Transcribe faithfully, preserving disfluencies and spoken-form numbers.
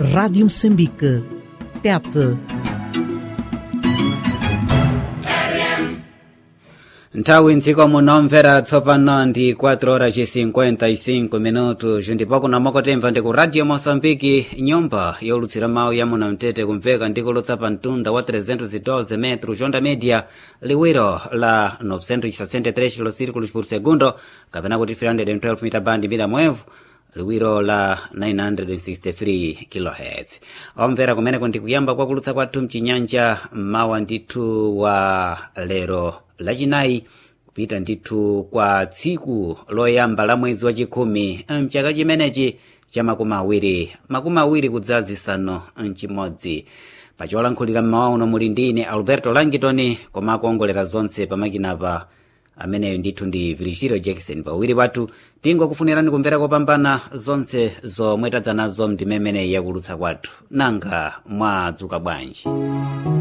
Rádio Moçambique, Tete. Nthawi ntsiko munomvera tsopano ndi quatro horas e cinquenta e cinco minutos ndipo kuna mokotemva ndi ku Radio Moçambique, nyumba yolutsira mawu ya muno mtete kumveka ndi kulutsa pa mtunda wa trezentos e doze metros onda media, liwiro la novecentos e sessenta e três kilociclos por segundo, kapena kuti three hundred twelve mita band mida mwevu, liwiro la nine hundred sixty-three kilohertz. Omvera kumene kundi kuyamba kwa kulutsa kwathu mchinyanja mawa ndithu wa lero lachinayi kupita ndithu kwa tsiku loyamba la mwezi wa chikhumi mchaka chimenechi cha makumi awiri makumi awiri kudzazisanu mchimodzi. pacholankhulira mmawa uno muli ndine Alberto Langitoni, koma akuongolera zonse pamakinapa ameneyo ndithu ndi Virgilio Jackson. pawiri wathu tingokufunirani kumvera kopambana zonse zomwe tadza nazo ndimemene yakulutsa kwathu. Nanga mwadzuka bwanji?